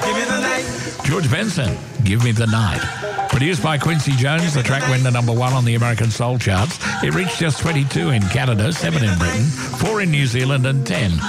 Give me the night. George Benson, Give Me the Night. Produced by Quincy Jones, the track went to number 1 on the American Soul charts. It reached just 22 in Canada, 7 in Britain, 4 in New Zealand and 10